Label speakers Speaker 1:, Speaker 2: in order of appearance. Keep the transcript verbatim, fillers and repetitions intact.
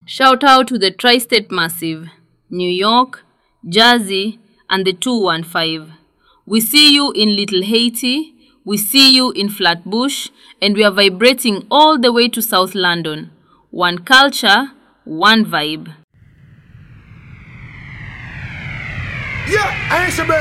Speaker 1: Shout out to the Tri-State Massive, New York, Jersey, and the two one five. We see you in Little Haiti, we see you in Flatbush, and we are vibrating all the way to South London. One culture, one vibe.
Speaker 2: Yeah, I ain't your best.